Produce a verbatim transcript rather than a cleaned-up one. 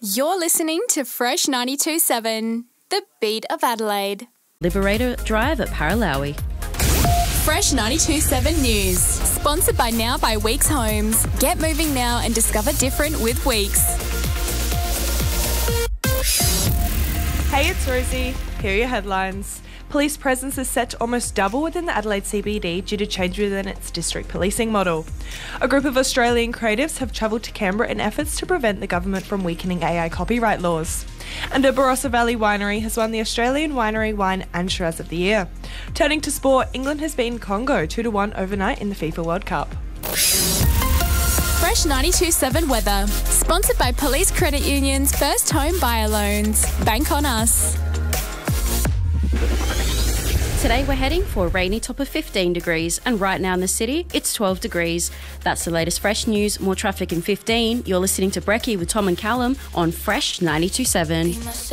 You're listening to Fresh ninety-two point seven, the beat of Adelaide. Liberator Drive at Paralowie. Fresh ninety-two point seven News. Sponsored by Now by Weeks Homes. Get moving now and discover different with Weeks. Hey, it's Rosie. Here are your headlines. Police presence is set to almost double within the Adelaide C B D due to change within its district policing model. A group of Australian creatives have travelled to Canberra in efforts to prevent the government from weakening A I copyright laws. And a Barossa Valley winery has won the Australian Winery Wine and Shiraz of the Year. Turning to sport, England has beaten Congo two to one overnight in the FIFA World Cup. Fresh ninety-two point seven weather. Sponsored by Police Credit Union's First Home Buyer Loans. Bank on us. Today we're heading for a rainy top of fifteen degrees, and right now in the city it's twelve degrees. That's the latest Fresh News. More traffic in fifteen. You're listening to Brekkie with Tom and Callum on Fresh ninety-two point seven.